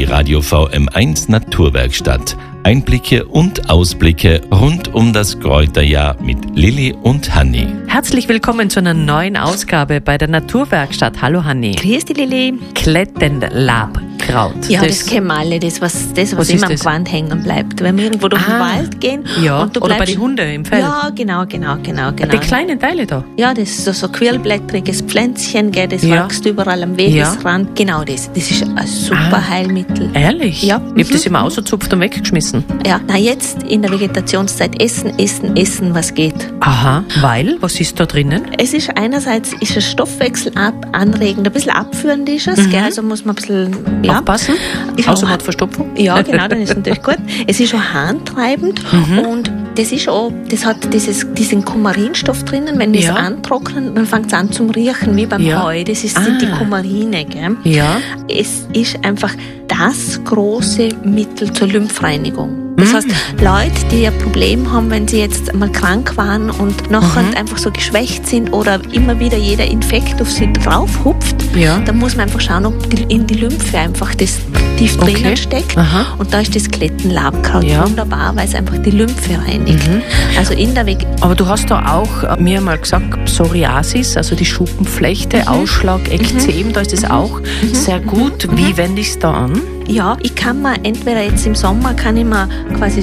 Die Radio VM1 Naturwerkstatt. Einblicke und Ausblicke rund um das Kräuterjahr mit Lilly und Hanni. Herzlich willkommen zu einer neuen Ausgabe bei der Naturwerkstatt. Hallo Hanni. Grüß dich, Lilly. Klettenlabkraut. Ja, das kennen wir alle, das was immer am Gewand hängen bleibt. Wenn wir irgendwo durch den Wald gehen und du oder bleibst, bei den Hunden im Feld. Ja, genau. Die kleinen Teile da. Ja, das ist so ein quirlblättriges Pflänzchen, gell, das wächst überall am Wegesrand. Genau das. Das ist ein super Heilmittel. Ehrlich? Ja. Ich habe das immer ausgezupft und weggeschmissen. Ja, na jetzt in der Vegetationszeit essen, was geht. Aha, weil? Was ist da drinnen? Es ist einerseits ein Stoffwechsel anregend, ein bisschen abführend ist es, gell, also muss man ein bisschen aufpassen. Außer man hat Verstopfung. Ja, genau, dann ist natürlich gut. Es ist auch harntreibend und das hat diesen Kumarinstoff drinnen. Wenn wir es antrocknen, dann fängt es an zum Riechen, wie beim Heu. Das sind die Kumarine, gell? Ja. Es ist einfach das große Mittel zur Lymphreinigung. Das heißt, Leute, die ein Problem haben, wenn sie jetzt mal krank waren und nachher einfach so geschwächt sind oder immer wieder jeder Infekt auf sie drauf hupft, dann muss man einfach schauen, ob in die Lymphe einfach das tief drinnen steckt. Aha. Und da ist das Klettenlabkraut wunderbar, weil es einfach die Lymphe reinigt. Also in der Aber du hast da auch mir mal gesagt, Psoriasis, also die Schuppenflechte, Ausschlag, Ekzem, da ist das auch sehr gut. Wie wende ich es da an? Ja, ich kann mir entweder jetzt im Sommer kann ich mir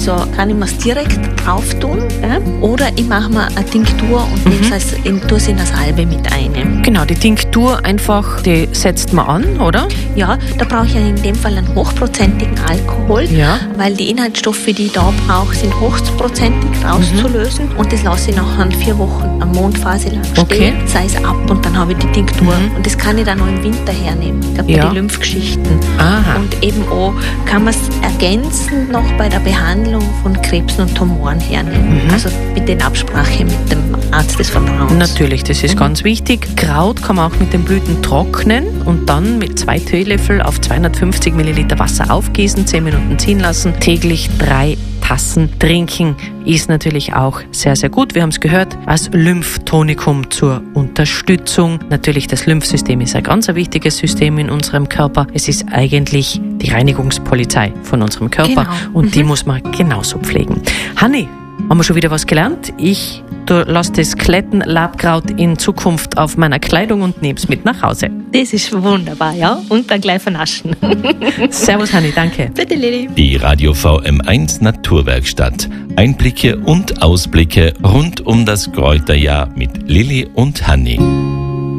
es direkt drauf tun, oder ich mache mir eine Tinktur und tue es in eine Salbe mit ein. Genau, die Tinktur einfach, die setzt man an, oder? Ja, da brauche ich in dem Fall einen hochprozentigen Alkohol, weil die Inhaltsstoffe, die ich da brauche, sind hochprozentig rauszulösen und das lasse ich nachher 4 Wochen eine Mondphase lang stehen, sei es ab und dann habe ich die Tinktur und das kann ich dann noch im Winter hernehmen, bei die Lymphgeschichten. Aha. Und eben auch kann man es ergänzend noch bei der Behandlung von Krebsen und Tumoren hernehmen. Also bitte in Absprache mit dem Arzt des Vertrauens. Natürlich, das ist ganz wichtig. Kraut kann man auch mit den Blüten trocknen und dann mit 2 Teelöffel auf 250 Milliliter Wasser aufgießen, 10 Minuten ziehen lassen, täglich 3 Tassen trinken ist natürlich auch sehr, sehr gut. Wir haben es gehört, als Lymftonikum zur Unterstützung. Natürlich, das Lymphsystem ist ein ganz wichtiges System in unserem Körper. Es ist eigentlich die Reinigungspolizei von unserem Körper und die muss man genauso pflegen. Hanni, haben wir schon wieder was gelernt? Ich lasse das Klettenlabkraut in Zukunft auf meiner Kleidung und nehme es mit nach Hause. Das ist wunderbar, ja. Und dann gleich vernaschen. Servus, Hanni, danke. Bitte, Lilly. Die Radio VM1 Naturwerkstatt. Einblicke und Ausblicke rund um das Kräuterjahr mit Lilly und Hanni.